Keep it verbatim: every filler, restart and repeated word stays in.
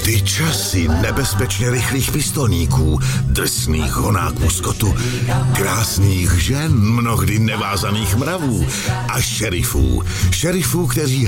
Ty časy nebezpečně rychlých pistolníků, drsných honáků skotu, krásných žen, mnohdy nevázaných mravů a šerifů. Šerifů, kteří